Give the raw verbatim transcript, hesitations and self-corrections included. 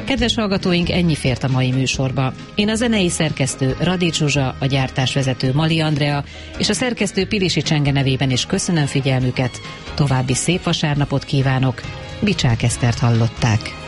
Kedves hallgatóink, ennyi fért a mai műsorba. Én a zenei szerkesztő Radics Zsuzsa, a gyártásvezető Mali Andrea és a szerkesztő Pilisi Csenge nevében is köszönöm figyelmüket. További szép vasárnapot kívánok. Bicsák Esztert hallották.